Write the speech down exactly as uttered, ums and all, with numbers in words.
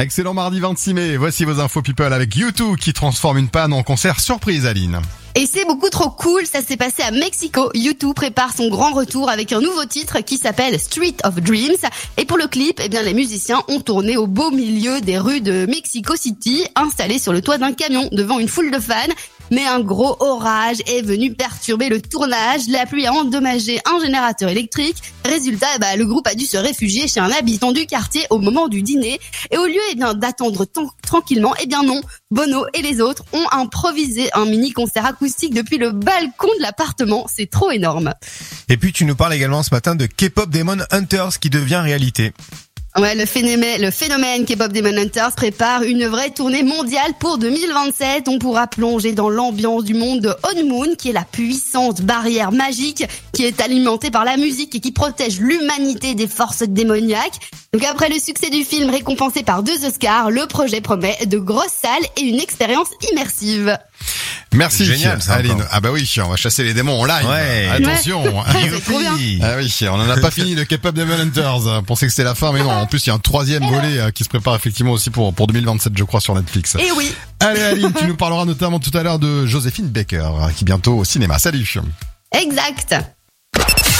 Excellent mardi vingt-six mai. Voici vos infos people avec U deux qui transforme une panne en concert surprise, Aline. Et c'est beaucoup trop cool, ça s'est passé à Mexico. U deux prépare son grand retour avec un nouveau titre qui s'appelle Street of Dreams. Et pour le clip, eh bien, les musiciens ont tourné au beau milieu des rues de Mexico City, installés sur le toit d'un camion devant une foule de fans. Mais un gros orage est venu perturber le tournage. La pluie a endommagé un générateur électrique. Résultat, bah, le groupe a dû se réfugier chez un habitant du quartier au moment du dîner. Et au lieu eh bien, d'attendre t- tranquillement, eh bien non, Bono et les autres ont improvisé un mini-concert acoustique depuis le balcon de l'appartement. C'est trop énorme. Et puis tu nous parles également ce matin de K-pop Demon Hunters qui devient réalité. Ouais, le phénomène, le phénomène K-pop Demon Hunters prépare une vraie tournée mondiale pour deux mille vingt-sept. On pourra plonger dans l'ambiance du monde de On Moon, qui est la puissante barrière magique qui est alimentée par la musique et qui protège l'humanité des forces démoniaques. Donc après le succès du film récompensé par deux Oscars, le projet promet de grosses salles et une expérience immersive. Merci, génial, ça, Aline. encore. Ah bah oui, on va chasser les démons en live. Ouais. Attention. C'est trop bien. Ah oui, on en a pas fini le K-pop Demon Hunters. On pensait que c'était la fin, mais non. En plus, il y a un troisième volet euh, qui se prépare effectivement aussi pour pour deux mille vingt-sept, je crois, sur Netflix. Et oui. Allez, Aline, tu nous parleras notamment tout à l'heure de Joséphine Baker, qui est bientôt au cinéma. Salut. Exact.